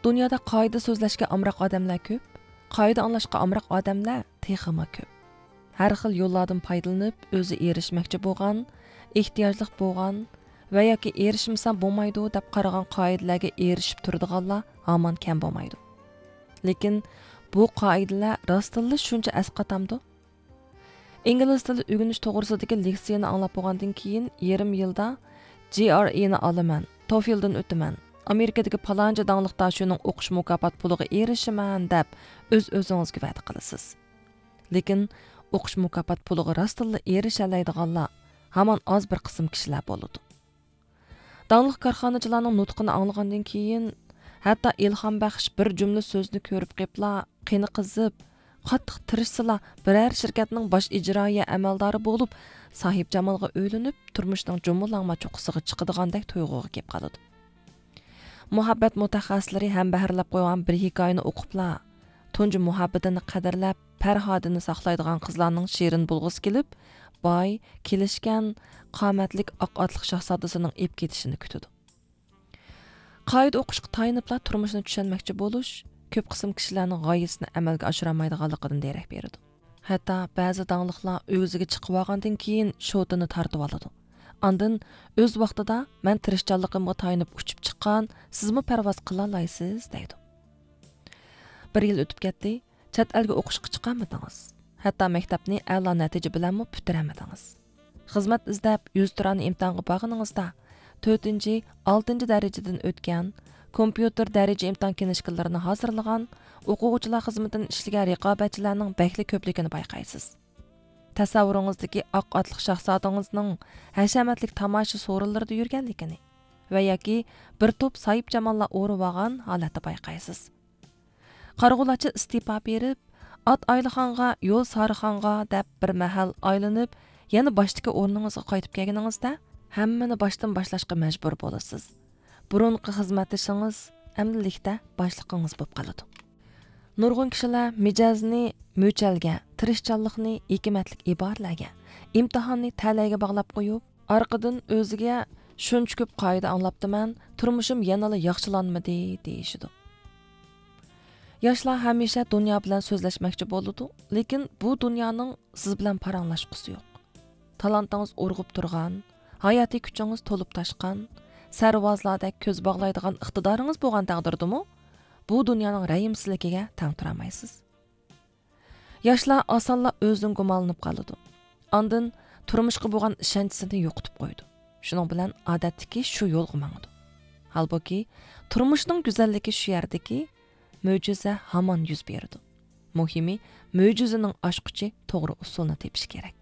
Dunyoda qoida so'zlashga amroq odamlar ko'p, qoida anglashga amroq odamlar texmi ko'p. Har xil yo'llardan foydalanib, o'zi erishmoqchi bo'lgan, ehtiyojli bo'lgan va yoki erishmasa bo'lmaydi deb qaragan qoidalarga erishib turadiganlar hamon kam bo'lmaydi. Lekin bu qoidalar rostilla shuncha asqatamdi. İngliz tili o'rganish to'g'risidagi leksiyani anglab bo'lgandan keyin yarim yilda GRE ni olaman, TOEFLdan o'taman. Amerikadagi palonchi dangliq tashuning o'qish mukofot puliga erishaman deb o'z-o'zingizga va'da qilasiz. Lekin o'qish mukofot puliga rostilla erishalaydiganlar hamon oz bir qism kishilar bo'ladi. Dangliq korxonachilarning nutqini anglagandan keyin hatto ilhom baxsh bir jumla so'zni ko'rib qepla qini qizib qattiq tirishsila biror shirkatning bosh ijroiya amaldori bo'lib sohib jamolga o'ylinib turmushning jumulangma cho'qqisiga chiqadigandek tuyg'uga kelib qoladi. Muhabbat mutaxassislari ham bahrlab qo'ygan bir hikoyani o'qibla tunji muhabbatini qadrlab farhodini saqlaydigan qizlarning shirin bo'lg'isi kelib boy kelishgan qomatlik oq otliq shahzodasining ep ketishini kutadi. Qoida o'qishga tayinibla turmushni tushunmoqchi bo'lish ko'p qism kishilarning g'oyasini amalga oshirolmaydiganligidan derak beradi. Hatto ba'zi dangliqlar o'ziga chiqib olgandan keyin shotini tortib oladi. Ondan o'z vaqtida men tirishchanligimga tayinib uchib chiqqan, sizmi parvoz qila olaysiz deydi. Bir yil o'tib ketdi, chet elga o'qishga chiqamidingiz. Hatto maktabni a'lo natija bilanmi bitiramidingiz. Xizmat izlab 100 turani imtihonga borganingizda 4-6 darajadan o'tgan, kompyuter daraja imtihon kinishkalarini hozirlagan, o'quvchilar xizmatidan ishlagan raqobatchilarning bakli ko'pligini bayqaysiz. Tasavvuringizdagi oq otliq shahzodangizning hashamatlik tomosha so'rinlarida yurganligini va yoki bir to'p soyib jamollар o'rib olgan holatni bayqaysiz. Qarg'ulachi istifa berib, ot Aylixonga, yo'l Sarixonga deb bir mahal aylanib, yana boshdagi o'rningizga qaytib kelganingizda hammani boshdan boshlashga majbur bo'lasiz. Burunqi xizmatishingiz amdilikda boshliqingiz bo'lib qoladi. Nurg'un kishilar mijozni mo'chalga, tirishchanlikni hikmatlik iboralarga, imtihonni ta'laga bog'lab qo'yib, orqadan o'ziga shuncha ko'p qoida anglabdiman, turmushim yanada yaxshilanmadi deyishidi. Yoshlar hamisha dunyo bilan so'zlashmoqchi bo'ladi, lekin bu dunyoning siz bilan paranglashqusi yo'q. Talantingiz urg'ib turgan, hayotiy kuchingiz to'lib toshgan, sarvozlardek ko'z bog'laydigan iqtidoringiz bo'lgan taqdirdimi, bu dunyoning rayimsizligiga tang turamaysiz. Yoshlar osonla o'zidan gumonlanib qoladi. Ondan turmushga bo'lgan ishonchisini yo'qotib qo'ydi. Shuning bilan odatdagi shu yo'lga mangdi. Halbuki turmushning go'zalligi shu yerdagi mo'jiza hamon yuz berdi. Muhimi mo'jizaning oshquchi to'g'ri usulni tepish kerak.